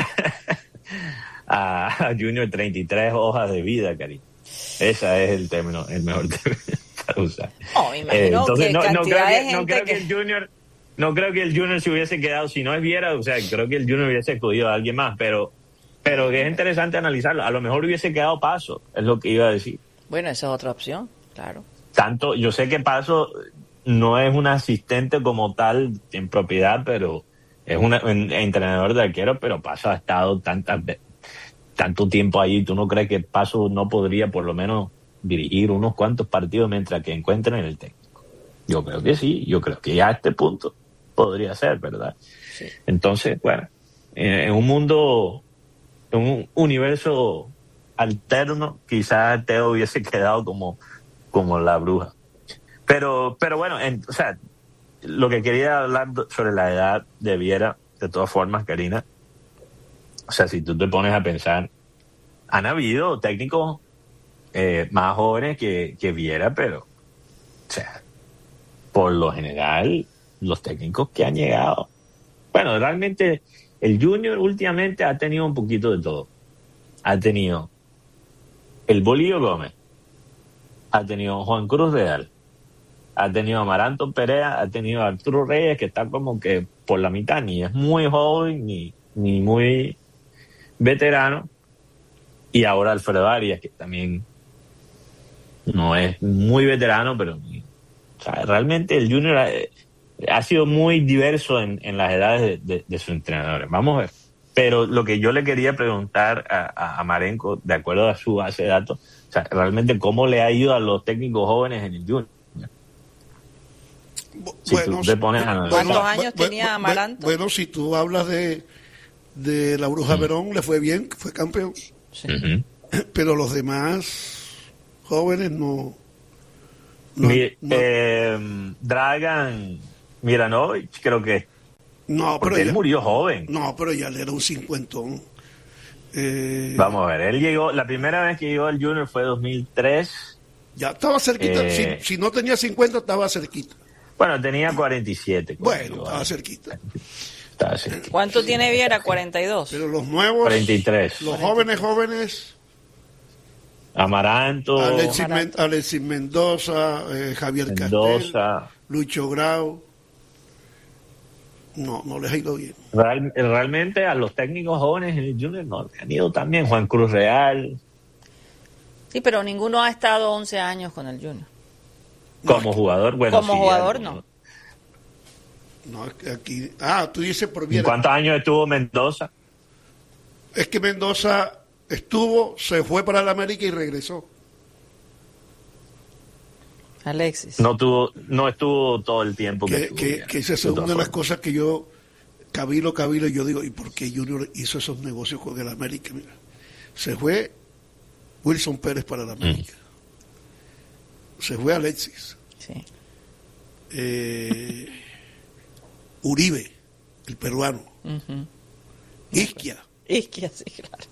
a Junior treinta y tres hojas de vida, cariño. Ese es el término, el mejor término para usar. Oh, eh, entonces que no, no, creo que, no creo que el Junior no creo que el Junior se hubiese quedado, si no es Viera, o sea, creo que el Junior hubiese acudido a alguien más, pero pero que es interesante analizarlo. A lo mejor hubiese quedado Paso, es lo que iba a decir. Bueno, esa es otra opción, claro. Tanto, yo sé que Paso no es un asistente como tal en propiedad, pero es un, un entrenador de arquero, pero Paso ha estado tantas tanto tiempo ahí. ¿Tú no crees que Paso no podría por lo menos dirigir unos cuantos partidos mientras que encuentren el técnico? Yo creo que sí, yo creo que ya a este punto podría ser, ¿verdad? Sí. Entonces, bueno, en un mundo, en un universo alterno, quizás Teo hubiese quedado como como la bruja. Pero pero bueno, en, o sea, lo que quería hablar sobre la edad de Viera, de todas formas, Karina, o sea, si tú te pones a pensar, han habido técnicos eh, más jóvenes que, que Viera, pero, o sea, por lo general, los técnicos que han llegado, bueno, realmente el Junior últimamente ha tenido un poquito de todo. Ha tenido el Bolillo Gómez, ha tenido Juan Cruz Real, ha tenido Amaranto Perea, ha tenido Arturo Reyes, que está como que por la mitad, ni es muy joven ni, ni muy veterano, y ahora Alfredo Arias, que también no es muy veterano, pero o sea, realmente el Junior ha, ha sido muy diverso en, en las edades de, de, de sus entrenadores. Vamos a ver. Pero lo que yo le quería preguntar a, a Marenco, de acuerdo a su base de datos, o sea, realmente cómo le ha ido a los técnicos jóvenes en el Junior. Si bueno, tú te pones a ¿cuántos bueno, años bueno, tenía Amaranto? Bueno, si tú hablas de, de la Bruja mm. Verón, le fue bien, fue campeón. Sí. Uh-huh. Pero los demás jóvenes no... no, Mi, no. Eh, Dragan Miranovich, creo que... No, porque pero él ya, murió joven. No, pero ya le era un cincuentón. Eh, Vamos a ver, él llegó, la primera vez que llegó al Junior fue dos mil tres. Ya estaba cerquita, eh, si, si no tenía cincuenta estaba cerquita. Bueno, tenía cuarenta y siete. Bueno, estaba cerquita. estaba cerquita. ¿Cuánto tiene Viera? cuarenta y dos. Pero los nuevos, cuarenta y tres. Los jóvenes jóvenes... Amaranto. Alexis, Men, Alexis Mendoza, eh, Javier Mendoza. Castel, Lucho Grau. No, no les ha ido bien. Real, realmente a los técnicos jóvenes en el Junior no les han ido también. Juan Cruz Real. Sí, pero ninguno ha estado once años con el Junior. Como no, jugador, bueno. Como sí, jugador, ya, no. No, es que aquí. Ah, tú dices por bien. ¿Cuántos años estuvo Mendoza? Es que Mendoza estuvo, se fue para el América y regresó. Alexis. No tuvo, no estuvo todo el tiempo que, que estuvo. Que, ya, que esa es una de las cosas que yo, cabilo, cabilo, yo digo, ¿y por qué Junior hizo esos negocios con el América? Mira, se fue Wilson Pérez para el América. Mm. Se fue Alexis. Sí. Eh, Uribe, el peruano. Uh-huh. Isquia. Isquia, sí, claro.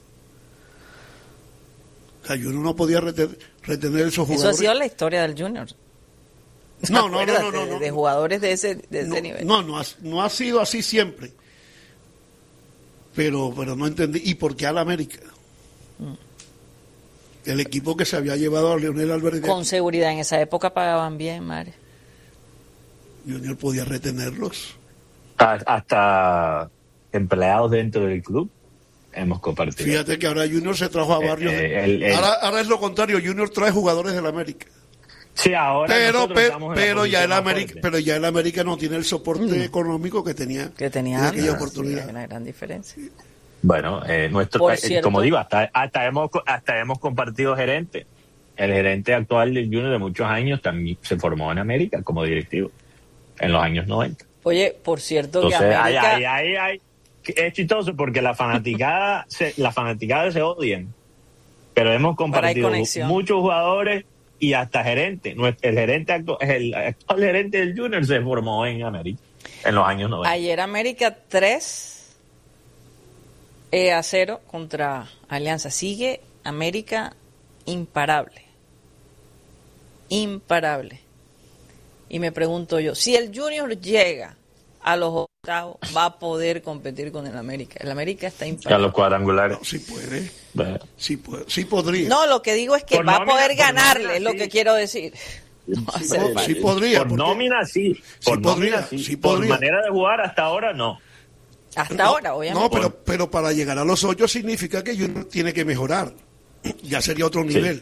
O sea, Junior no podía retener, retener esos jugadores. Eso ha sido la historia del Junior. No, no, no, no, no, de, no. de jugadores de ese, de ese no, nivel. No, no ha, no ha sido así siempre. Pero, pero no entendí. ¿Y por qué al América? Mm. El equipo que se había llevado a Leonel Álvarez. Con seguridad, en esa época pagaban bien, Mario. Junior podía retenerlos. Hasta empleados dentro del club hemos compartido. Fíjate que ahora Junior se trajo a Barrios. Eh, de... el, el... Ahora, ahora es lo contrario, Junior trae jugadores del América. Sí, ahora pero pero, pero ya el América fuerte. pero ya el América no tiene el soporte mm. económico que tenía que tenía en aquella ah, oportunidad. Sí, hay una gran diferencia. Bueno, eh, nuestro eh, como digo, hasta hasta hemos hasta hemos compartido gerente. El gerente actual del Junior de muchos años también se formó en América como directivo en los años noventa. Oye, por cierto, Entonces, que América... Ay, ay, ay, ay, es chistoso porque la fanaticada se, las fanaticadas se odian, pero hemos compartido muchos jugadores y hasta gerente. El gerente actual, el actual gerente del Junior se formó en América en los años noventa. Ayer América tres eh, a cero contra Alianza. Sigue América imparable. Imparable. Y me pregunto yo, si el Junior llega a los octavos, va a poder competir con el América. El América está imparable. A los cuadrangulares. No, sí puede. Bueno. Sí, puede. Sí podría. No, lo que digo es que por va nómina, a poder ganarle, nómina, es lo sí. que quiero decir. No sí, po- sí podría. Por porque... nómina sí. Por sí nómina podría, sí. sí Por podría. manera de jugar hasta ahora no. Hasta no, ahora, obviamente. No, pero, pero para llegar a los ocho significa que Junior tiene que mejorar. Ya sería otro nivel.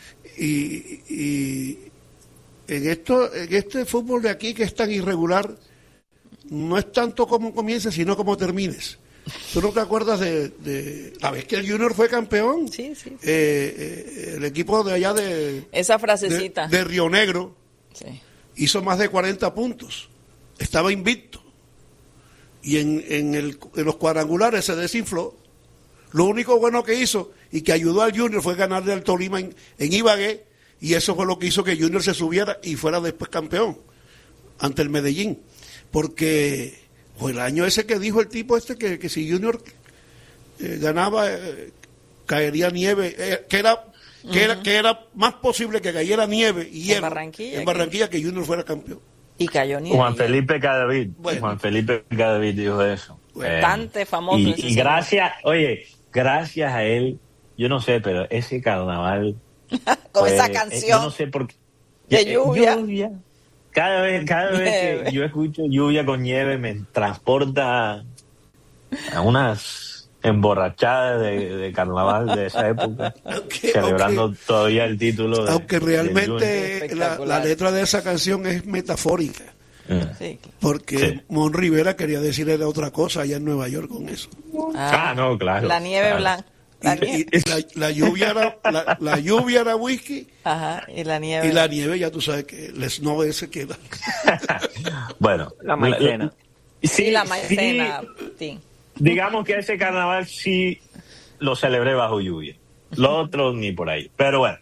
Sí. Y, y en esto, en este fútbol de aquí que es tan irregular, no es tanto como comiences, sino como termines. ¿Tú no te acuerdas de, de la vez que el Junior fue campeón? Sí, sí. sí. Eh, eh, el equipo de allá de... Esa frasecita. De, de Río Negro. Sí. Hizo más de cuarenta puntos. Estaba invicto. Y en, en, el, en los cuadrangulares se desinfló. Lo único bueno que hizo y que ayudó al Junior fue ganarle al Tolima en, en Ibagué. Y eso fue lo que hizo que Junior se subiera y fuera después campeón ante el Medellín. Porque fue el año ese que dijo el tipo este que, que si Junior eh, ganaba eh, caería nieve, eh, que era uh-huh. que era que era más posible que cayera nieve y hielo en Barranquilla, en Barranquilla que... que Junior fuera campeón. Y cayó nieve. Juan Felipe Cadavid, bueno. Juan Felipe Cadavid dijo eso. Bastante eh, famoso. Y, y gracias, oye, gracias a él, yo no sé, pero ese carnaval con pues, esa canción. Eh, yo no sé por qué. De lluvia. lluvia. Cada vez, cada vez que yo escucho lluvia con nieve me transporta a unas emborrachadas de, de carnaval de esa época, okay, celebrando okay. todavía el título. De, Aunque realmente la, la letra de esa canción es metafórica. Sí, porque sí. Mon Rivera quería decir era otra cosa allá en Nueva York con eso. Ah, ah no, claro. La nieve claro. blanca. La, y, y, la, la lluvia era la, la lluvia era whisky. Ajá, y la nieve. Y la nieve ya tú sabes que el snow ese queda. Bueno, la maicena. Sí, sí, la maicena. Sí. Digamos que ese carnaval sí lo celebré bajo lluvia. Lo otro ni por ahí. Pero bueno.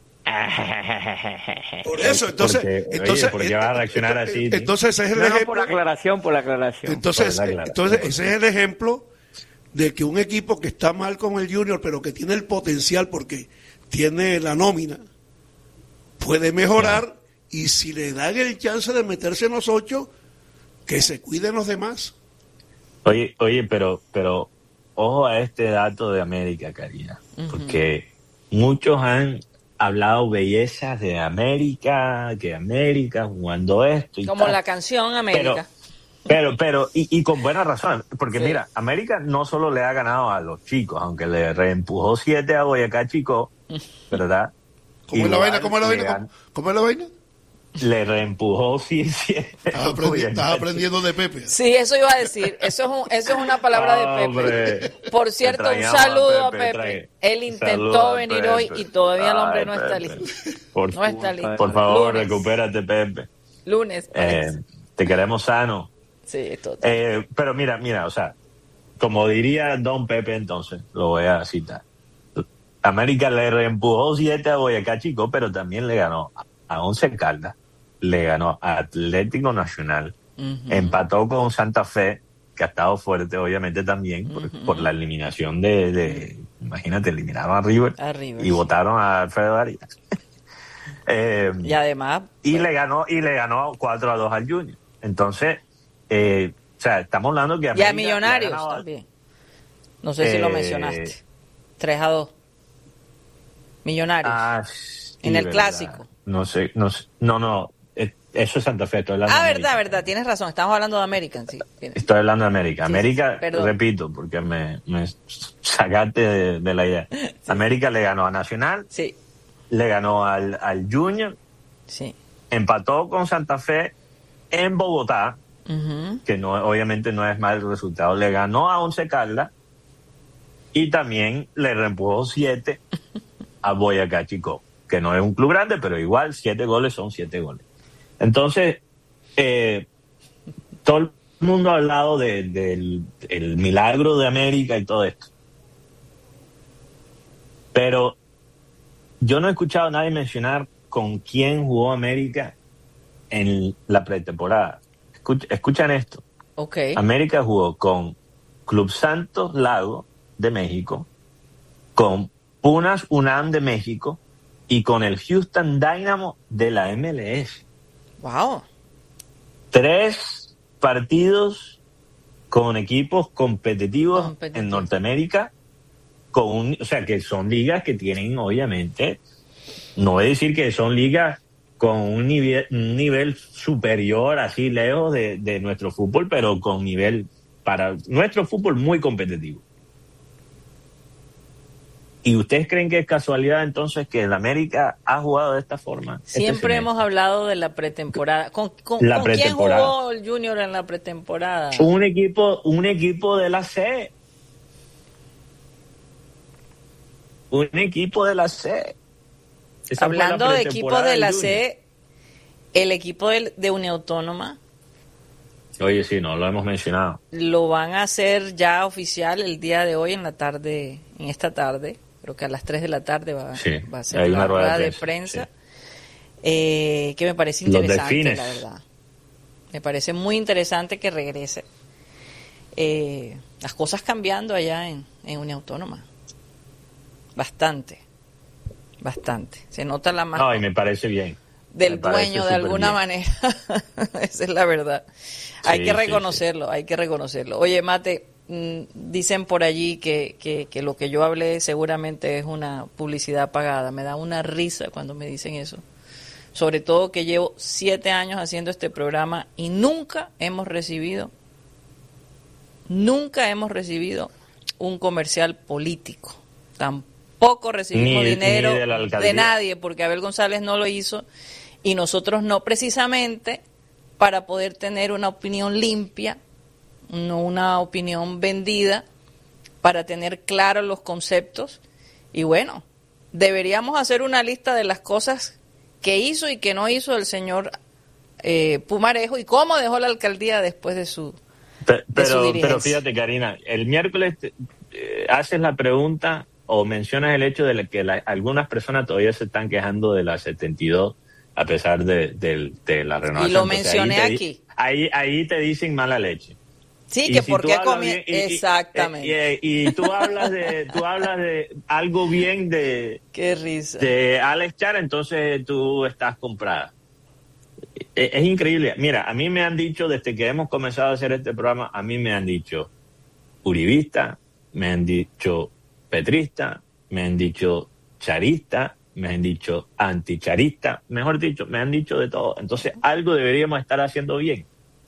Por eso, entonces, porque, entonces, oye, ¿por qué vas a reaccionar así? Entonces ese es el no, ejemplo. No, por la aclaración, por la aclaración. Entonces, la aclaración. entonces ese es el ejemplo de que un equipo que está mal con el Junior, pero que tiene el potencial porque tiene la nómina, puede mejorar yeah. y si le dan el chance de meterse en los ocho, que se cuiden los demás. Oye, oye, pero, pero ojo a este dato de América, Karina, uh-huh. porque muchos han hablado bellezas de América, que América jugando esto y como tal, la canción América. Pero, Pero, pero, y, y con buena razón, porque sí. mira, América no solo le ha ganado a los chicos, aunque le reempujó siete a Boyacá Chico, ¿verdad? ¿Cómo es la vaina? ¿Cómo es la vaina? ¿Cómo, ¿Cómo es la vaina? Le reempujó siete. Estás, aprendi estás aprendiendo de Pepe. Sí, eso iba a decir. Eso es, un, eso es una palabra de Pepe. Hombre, Por cierto, un saludo a Pepe. A Pepe. Él intentó venir Pepe. hoy y todavía el hombre Ay, no Pepe. está listo. Por, no está listo. Por favor, Lunes. recupérate, Pepe. Lunes. Eh, te queremos sano. Sí, total. Eh, pero mira, mira, o sea, como diría Don Pepe entonces, lo voy a citar. América le reempujó siete a Boyacá Chico, pero también le ganó a Once Caldas, le ganó a Atlético Nacional, uh-huh. empató con Santa Fe, que ha estado fuerte obviamente también por, uh-huh. por la eliminación de, de, imagínate, eliminaron a River, a River y sí. votaron a Alfredo Arias. Eh, y además... Y pues, le ganó y le ganó cuatro a dos al Junior. Entonces, eh, o sea, estamos hablando que América... Y a Millonarios ganado, también. No sé eh, si lo mencionaste. tres a dos. Millonarios. Ah, sí, en el verdad. Clásico. No sé, no sé, no, no, eso es Santa Fe. Estoy hablando ah, de verdad, verdad, tienes razón, estamos hablando de América. Sí, estoy hablando de América. Sí, América, sí, repito, porque me, me sacaste de, de la idea. Sí. América le ganó a Nacional, sí. le ganó al, al Junior, sí. empató con Santa Fe en Bogotá, uh-huh. que no, obviamente no es mal resultado, le ganó a Once Caldas y también le reempujó siete a Boyacá Chicó, que no es un club grande, pero igual siete goles son siete goles. Entonces, eh, todo el mundo ha hablado de, de, del el milagro de América y todo esto. Pero yo no he escuchado a nadie mencionar con quién jugó América en la pretemporada. Escuch, escuchan esto. Okay. América jugó con Club Santos Lago de México, con Punas UNAM de México y con el Houston Dynamo de la M L S. Wow. Tres partidos con equipos competitivos Competitivo. en Norteamérica, con un, o sea, que son ligas que tienen, obviamente, no voy a decir que son ligas con un nivel, un nivel superior, así lejos de, de nuestro fútbol, pero con nivel para nuestro fútbol muy competitivo. ¿Y ustedes creen que es casualidad entonces que el América ha jugado de esta forma? Siempre este hemos hablado de la pretemporada. ¿Con, con, la ¿con pretemporada. quién jugó el Junior en la pretemporada? Un equipo, un equipo de la C. Un equipo de la C. Esa Hablando de equipos de la C, el equipo de, de Unión Autónoma. Oye, sí, no lo hemos mencionado. Lo van a hacer ya oficial el día de hoy en la tarde, en esta tarde. Creo que a las tres de la tarde va, sí, va a ser la rueda de prensa. Sí. Eh, que me parece interesante, la verdad. Me parece muy interesante que regrese. Eh, las cosas cambiando allá en, en Unión Autónoma. Bastante. Bastante. Se nota la mano. No, y me parece bien. Del dueño, de alguna bien. manera. Esa es la verdad. Sí, hay que reconocerlo, sí, sí. hay que reconocerlo. Oye, Mate, mmm, dicen por allí que, que, que lo que yo hablé seguramente es una publicidad pagada. Me da una risa cuando me dicen eso. Sobre todo que llevo siete años haciendo este programa y nunca hemos recibido, nunca hemos recibido un comercial político. Tampoco recibimos ni, dinero ni de, de nadie, porque Abel González no lo hizo. Y nosotros no, precisamente para poder tener una opinión limpia, no una opinión vendida, para tener claros los conceptos. Y bueno, deberíamos hacer una lista de las cosas que hizo y que no hizo el señor eh, Pumarejo y cómo dejó la alcaldía después de su, pero, de su dirigencia. Pero fíjate, Karina, el miércoles te, eh, haces la pregunta o mencionas el hecho de la, que la, algunas personas todavía se están quejando de la setenta y dos a pesar de, de, de la renovación. Y lo mencioné ahí te, aquí. Ahí, ahí te dicen mala leche. Sí, y que si por qué comí... Exactamente. Y, y, y, y tú hablas de tú hablas de algo bien de... Qué risa. De Alex Char, entonces tú estás comprada. Es, es increíble. Mira, a mí me han dicho, desde que hemos comenzado a hacer este programa, a mí me han dicho uribista, me han dicho petrista, me han dicho charista, me han dicho anticharista, mejor dicho, me han dicho de todo. Entonces, algo deberíamos estar haciendo bien.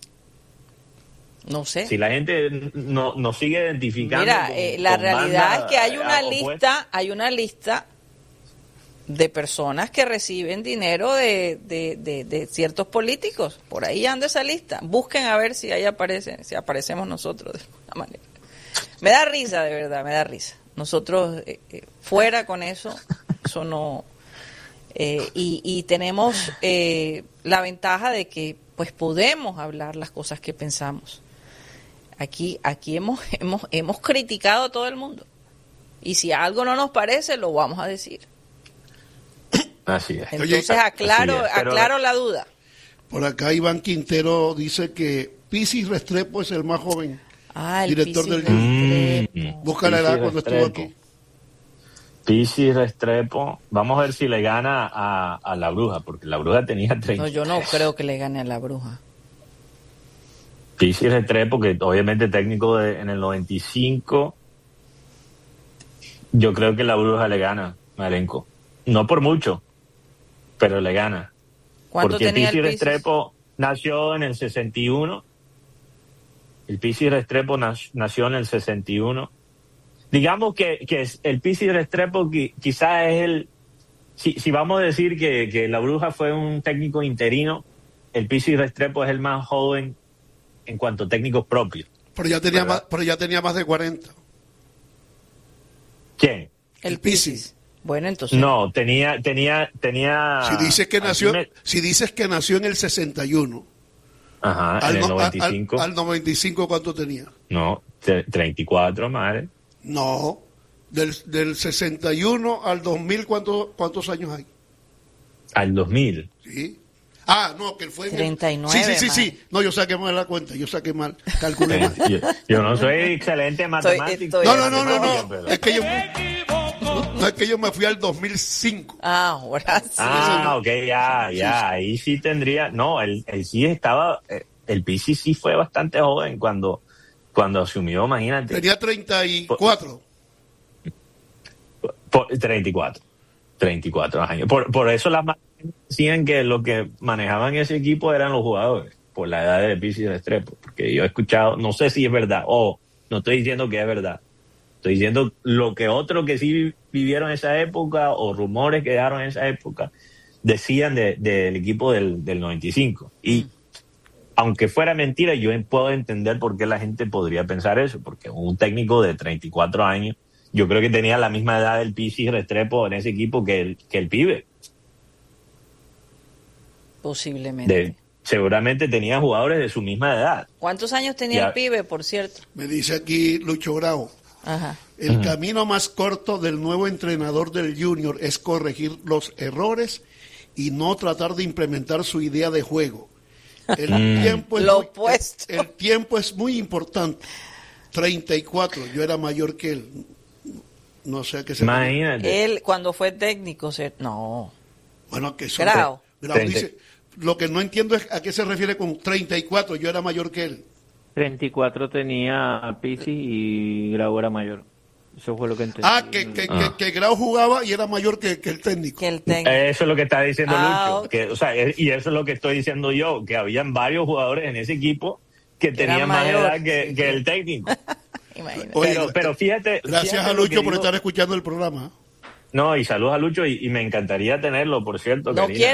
No sé. Si la gente no nos sigue identificando. Mira, con, eh, la con realidad es que hay una opuesta. lista, hay una lista de personas que reciben dinero de, de, de, de ciertos políticos. Por ahí anda esa lista. Busquen a ver si ahí aparece, si aparecemos nosotros de alguna manera. Me da risa, de verdad, me da risa. Nosotros eh, eh, fuera con eso, eso no. Eh, y, y tenemos eh, la ventaja de que pues podemos hablar las cosas que pensamos. Aquí, aquí hemos, hemos, hemos criticado a todo el mundo. Y si algo no nos parece, lo vamos a decir. Así es. Entonces aclaro, Así es, pero... aclaro la duda. Por acá Iván Quintero dice que Pisis Restrepo es el más joven ah, el director Pisis del Junior. Mm, busca la edad cuando estuvo aquí. Pizzi Restrepo, vamos a ver si le gana a, a la Bruja, porque la Bruja tenía treinta. No, yo no creo que le gane a la Bruja. Pizzi Restrepo, que obviamente técnico de, en el noventa y cinco, yo creo que la Bruja le gana a Elenco. No por mucho, pero le gana. ¿Cuánto Porque tenía Pizzi el Pizzi? Restrepo nació en el sesenta y uno. El Pizzi Restrepo nació en el sesenta y uno. Digamos que, que el Pizzi Restrepo quizás es el... Si, si vamos a decir que, que la Bruja fue un técnico interino, el Pizzi Restrepo es el más joven en cuanto a técnicos propios. Pero ya tenía, más, pero ya tenía más de cuarenta. ¿Quién? El Pizzi. Bueno, entonces... No, tenía... tenía, tenía si, dices que nació, me... si dices que nació en el sesenta y uno... Ajá, al, en el noventa y cinco. Al, al noventa y cinco, ¿cuánto tenía? No, treinta y cuatro, madre. No, del, del sesenta y uno al dos mil, ¿cuánto, ¿cuántos años hay? Al dos mil. Sí. Ah, no, que él fue... treinta y nueve. Sí, sí, sí, sí. No, yo saqué mal la cuenta, yo saqué mal, calculé mal. yo, yo no soy excelente matemático. Estoy, no, estoy no, no, no, no. Pero... Es que yo... No, no, es que yo me fui al dos mil cinco. Ah, ahora sí. Ah, ok, ya, ya, ahí sí tendría... No, él, él sí estaba... El Pizzi sí fue bastante joven cuando, cuando asumió, imagínate. Tenía treinta y cuatro. Por, por, treinta y cuatro. treinta y cuatro años. Por, por eso las máquinas decían que lo que manejaban ese equipo eran los jugadores, por la edad de Pizzi Restrepo. Porque yo he escuchado, no sé si es verdad, o no estoy diciendo que es verdad. Estoy diciendo lo que otros que sí vivieron esa época, o rumores que dejaron en esa época, decían de, del equipo del, del noventa y cinco. Y... Mm. Aunque fuera mentira, yo puedo entender por qué la gente podría pensar eso, porque un técnico de treinta y cuatro años, yo creo que tenía la misma edad del Pizzi Restrepo en ese equipo que el, que el pibe. Posiblemente. De, seguramente tenía jugadores de su misma edad. ¿Cuántos años tenía ya. el pibe, por cierto? Me dice aquí Lucho Grau. Ajá. El Ajá. camino más corto del nuevo entrenador del Junior es corregir los errores y no tratar de implementar su idea de juego. El tiempo, es Lo muy, opuesto. el, el tiempo es muy importante. treinta y cuatro, yo era mayor que él. No sé a qué se Imagínate. Él, cuando fue técnico, se... no. Bueno, que eso. Grau. Grau dice, lo que no entiendo es a qué se refiere con treinta y cuatro, yo era mayor que él. treinta y cuatro tenía Pizzi y Grau era mayor. Eso fue lo que entendí. Ah, que, que, ah. que, que Grau jugaba y era mayor que, que el técnico. Que el técnico. Eso es lo que está diciendo ah, Lucho. Okay. Que, o sea, y eso es lo que estoy diciendo yo, que habían varios jugadores en ese equipo que tenían más mayor, edad que, sí, que sí. el técnico. Oye, pero, pero fíjate... Gracias fíjate a Lucho por digo, estar escuchando el programa. No, y saludos a Lucho y, y me encantaría tenerlo, por cierto. No Karina. quiere